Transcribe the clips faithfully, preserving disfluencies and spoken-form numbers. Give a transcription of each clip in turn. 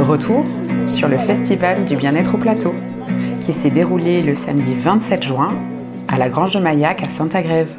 Retour sur le Festival du bien-être au plateau, qui s'est déroulé le samedi vingt-sept juin à la Grange de Maillac à Saint-Agrève.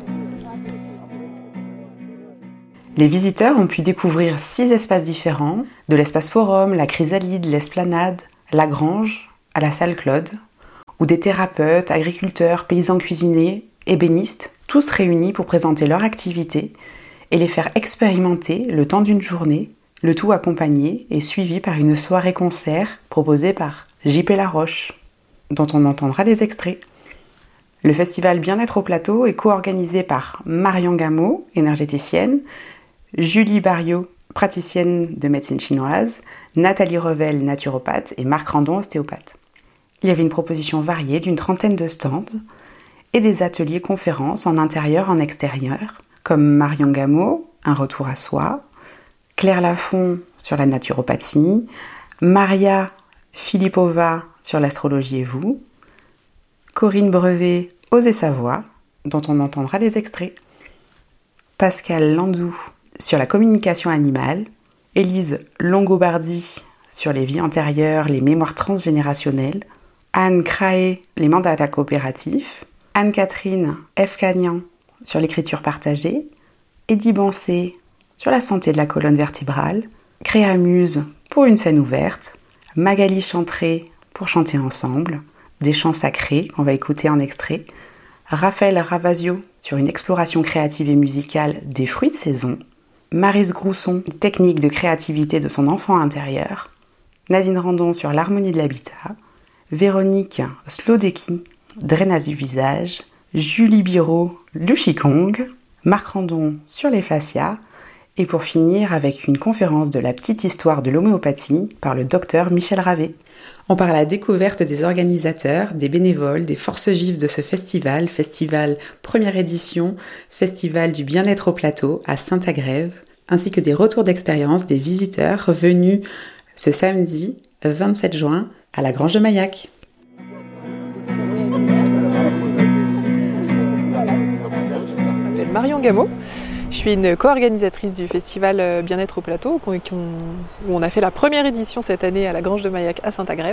Les visiteurs ont pu découvrir six espaces différents, de l'espace forum, la chrysalide, l'esplanade, la grange, à la salle Claude, où des thérapeutes, agriculteurs, paysans cuisiniers, ébénistes, tous réunis pour présenter leur activité et les faire expérimenter le temps d'une journée, le tout accompagné et suivi par une soirée-concert proposée par J P Laroche, dont on entendra les extraits. Le festival Bien-être au plateau est co-organisé par Marion Gameau, énergéticienne, Julie Barriot, praticienne de médecine chinoise, Nathalie Revel, naturopathe et Marc Randon, ostéopathe. Il y avait une proposition variée d'une trentaine de stands et des ateliers conférences en intérieur, en extérieur, comme Marion Gameau, un retour à soi, Claire Lafont sur la naturopathie, Maria Filipova sur l'astrologie et vous, Corinne Brevet, Osez savoir, dont on entendra les extraits, Pascal Landou sur la communication animale, Élise Longobardi sur les vies antérieures, les mémoires transgénérationnelles, Anne Craé, les mandats coopératifs, Anne-Catherine Efcagnan sur l'écriture partagée, Eddie Bancé sur la santé de la colonne vertébrale, Créamuse pour une scène ouverte, Magali Chantré pour chanter ensemble, des chants sacrés qu'on va écouter en extrait, Raphaël Ravasio sur une exploration créative et musicale des fruits de saison, Maryse Grousson, technique de créativité de son enfant intérieur, Nadine Randon sur l'harmonie de l'habitat, Véronique Slodecki, drainage du visage, Julie Biro, le Qigong, Marc Randon sur les fascias, et pour finir avec une conférence de la petite histoire de l'homéopathie par le docteur Michel Ravet. On part à la découverte des organisateurs, des bénévoles, des forces vives de ce festival, festival première édition, festival du bien-être au plateau à Saint-Agrève, ainsi que des retours d'expérience des visiteurs venus ce samedi vingt-sept juin à la Grange de Maillac. Je m'appelle Marion Gameau. Je suis une co-organisatrice du festival Bien-être au plateau, où on a fait la première édition cette année à la Grange de Maillac à Saint-Agrève.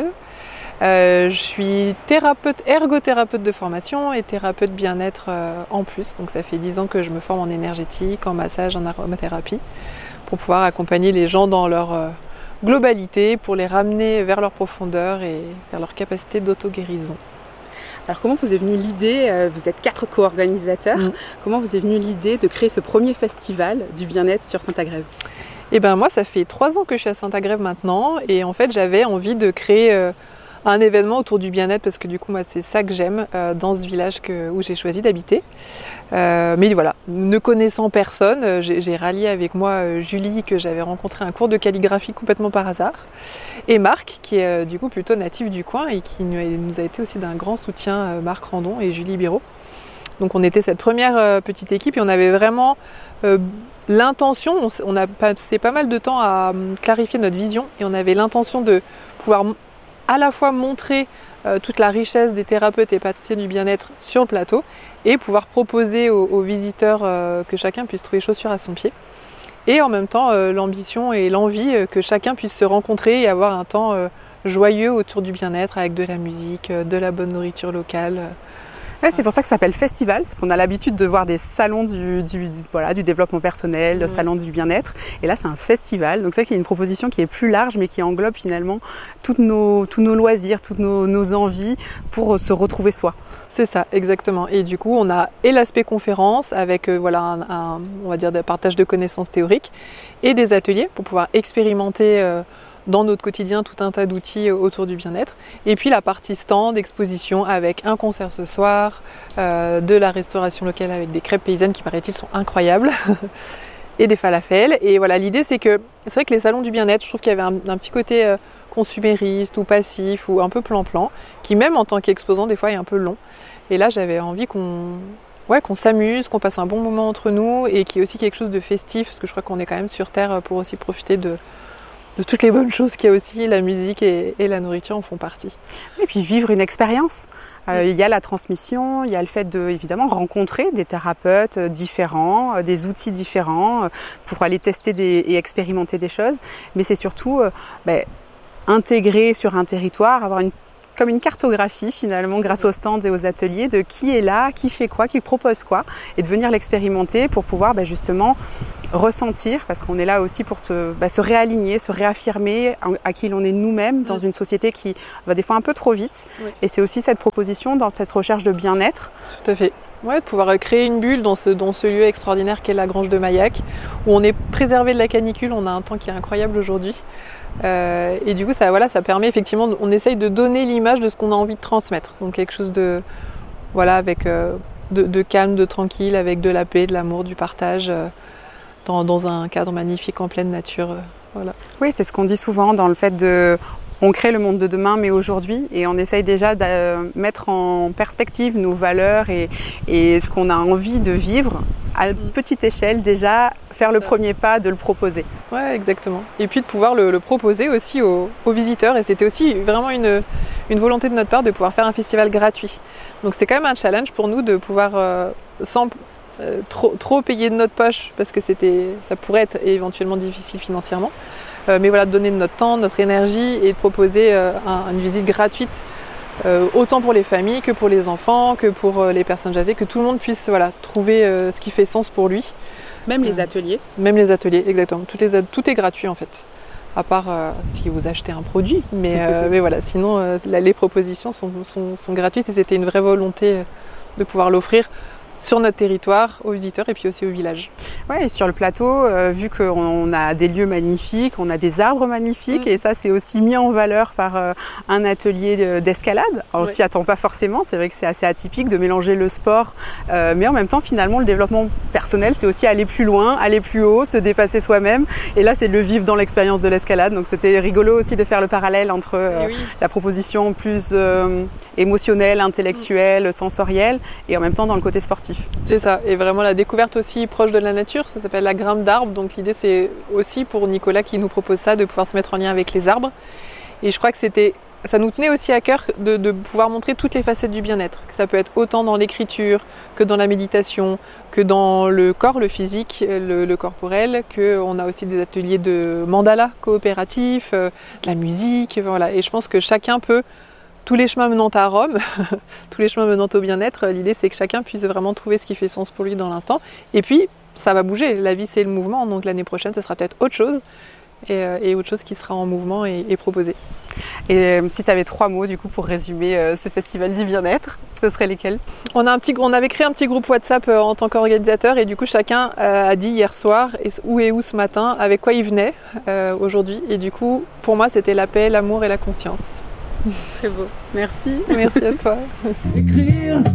Euh, je suis thérapeute, ergothérapeute de formation et thérapeute bien-être euh, en plus. Donc ça fait dix ans que je me forme en énergétique, en massage, en aromathérapie, pour pouvoir accompagner les gens dans leur euh, globalité, pour les ramener vers leur profondeur et vers leur capacité d'auto-guérison. Alors comment vous est venue l'idée, vous êtes quatre co-organisateurs, mmh. comment vous est venue l'idée de créer ce premier festival du bien-être sur Saint-Agrève ? Eh ben moi ça fait trois ans que je suis à Saint-Agrève maintenant et en fait j'avais envie de créer euh, un événement autour du bien-être parce que du coup moi c'est ça que j'aime euh, dans ce village que, où j'ai choisi d'habiter. Euh, mais voilà, ne connaissant personne, j'ai, j'ai rallié avec moi euh, Julie que j'avais rencontré à un cours de calligraphie complètement par hasard et Marc qui est euh, du coup plutôt natif du coin et qui nous a, nous a été aussi d'un grand soutien, euh, Marc Randon et Julie Biro. Donc on était cette première euh, petite équipe et on avait vraiment euh, l'intention, on, on a passé pas mal de temps à euh, clarifier notre vision et on avait l'intention de pouvoir à la fois montrer euh, toute la richesse des thérapeutes et praticiens du bien-être sur le plateau et pouvoir proposer aux, aux visiteurs euh, que chacun puisse trouver chaussures à son pied. Et en même temps, euh, l'ambition et l'envie euh, que chacun puisse se rencontrer et avoir un temps euh, joyeux autour du bien-être avec de la musique, euh, de la bonne nourriture locale. Ouais, c'est pour ça que ça s'appelle festival, parce qu'on a l'habitude de voir des salons du, du, du, voilà, du développement personnel, de ouais. salons du bien-être. Et là, c'est un festival. Donc c'est vrai qu'il y a une proposition qui est plus large, mais qui englobe finalement toutes nos, tous nos loisirs, toutes nos, nos envies pour se retrouver soi. C'est ça, exactement. Et du coup, on a et l'aspect conférence avec euh, voilà, un, un, on va dire, des partages de connaissances théoriques et des ateliers pour pouvoir expérimenter euh, dans notre quotidien tout un tas d'outils autour du bien-être. Et puis la partie stand, exposition avec un concert ce soir, euh, de la restauration locale avec des crêpes paysannes qui paraît-il sont incroyables et des falafels. Et voilà, l'idée c'est que c'est vrai que les salons du bien-être, je trouve qu'il y avait un, un petit côté euh, consumériste ou passif ou un peu plan-plan, qui même en tant qu'exposant des fois est un peu long. Et là j'avais envie qu'on, ouais, qu'on s'amuse, qu'on passe un bon moment entre nous et qu'il y ait aussi quelque chose de festif, parce que je crois qu'on est quand même sur Terre pour aussi profiter de de toutes les bonnes choses qu'il y a aussi, la musique et, et la nourriture en font partie. Et puis vivre une expérience. Euh, il y a la transmission, il y a le fait de évidemment rencontrer des thérapeutes différents, des outils différents pour aller tester des, et expérimenter des choses. Mais c'est surtout euh, ben, intégrer sur un territoire, avoir une comme une cartographie finalement grâce aux stands et aux ateliers de qui est là, qui fait quoi, qui propose quoi, et de venir l'expérimenter pour pouvoir bah, justement ressentir, parce qu'on est là aussi pour te, bah, se réaligner, se réaffirmer à qui l'on est nous-mêmes dans une société qui va des fois un peu trop vite. Oui. Et c'est aussi cette proposition dans cette recherche de bien-être. Tout à fait. Ouais, de pouvoir créer une bulle dans ce, dans ce lieu extraordinaire qu'est la Grange de Maillac, où on est préservé de la canicule, on a un temps qui est incroyable aujourd'hui. Euh, et du coup, ça, voilà, ça permet effectivement, on essaye de donner l'image de ce qu'on a envie de transmettre. Donc quelque chose de, voilà, avec euh, de, de calme, de tranquille, avec de la paix, de l'amour, du partage, euh, dans, dans un cadre magnifique en pleine nature. Euh, voilà. Oui, c'est ce qu'on dit souvent dans le fait de... On crée le monde de demain, mais aujourd'hui, et on essaye déjà de mettre en perspective nos valeurs et, et ce qu'on a envie de vivre à petite échelle, déjà faire le premier pas de le proposer. Ouais, exactement. Et puis de pouvoir le, le proposer aussi aux, aux visiteurs. Et c'était aussi vraiment une, une volonté de notre part de pouvoir faire un festival gratuit. Donc c'était quand même un challenge pour nous de pouvoir, euh, sans euh, trop, trop payer de notre poche, parce que c'était, ça pourrait être éventuellement difficile financièrement. Euh, mais voilà, de donner de notre temps, de notre énergie et de proposer euh, un, une visite gratuite, euh, autant pour les familles que pour les enfants, que pour euh, les personnes âgées, que tout le monde puisse voilà, trouver euh, ce qui fait sens pour lui. Même les ateliers. Euh, même les ateliers, exactement. Tout, les, tout est gratuit en fait, à part euh, si vous achetez un produit. Mais, euh, mais voilà, sinon euh, la, les propositions sont, sont, sont gratuites et c'était une vraie volonté de pouvoir l'offrir sur notre territoire, aux visiteurs et puis aussi au village. Oui, et sur le plateau, euh, vu qu'on a des lieux magnifiques, on a des arbres magnifiques, mmh. et ça c'est aussi mis en valeur par euh, un atelier d'escalade. Alors oui. On s'y attend pas forcément, c'est vrai que c'est assez atypique de mélanger le sport, euh, mais en même temps finalement le développement personnel c'est aussi aller plus loin, aller plus haut, se dépasser soi-même, et là c'est de le vivre dans l'expérience de l'escalade, donc c'était rigolo aussi de faire le parallèle entre euh, oui. la proposition plus euh, émotionnelle, intellectuelle, mmh. sensorielle, et en même temps dans le côté sportif. C'est ça, et vraiment la découverte aussi proche de la nature, ça s'appelle la grimpe d'arbres, donc l'idée c'est aussi pour Nicolas qui nous propose ça, de pouvoir se mettre en lien avec les arbres. Et je crois que c'était, ça nous tenait aussi à cœur de, de pouvoir montrer toutes les facettes du bien-être. Ça peut être autant dans l'écriture, que dans la méditation, que dans le corps, le physique, le, le corporel, qu'on a aussi des ateliers de mandala coopératifs, de la musique, voilà. Et je pense que chacun peut... Tous les chemins menant à Rome, tous les chemins menant au bien-être, l'idée c'est que chacun puisse vraiment trouver ce qui fait sens pour lui dans l'instant. Et puis, ça va bouger, la vie c'est le mouvement, donc l'année prochaine ce sera peut-être autre chose, et, et autre chose qui sera en mouvement et, et proposé. Et euh, si tu avais trois mots du coup pour résumer euh, ce festival du bien-être, ce seraient lesquels? on, a un petit, on avait créé un petit groupe WhatsApp euh, en tant qu'organisateur, et du coup chacun euh, a dit hier soir et, où et où ce matin, avec quoi il venait euh, aujourd'hui. Et du coup, pour moi c'était la paix, l'amour et la conscience. Très beau. Merci. Merci à toi. Écrire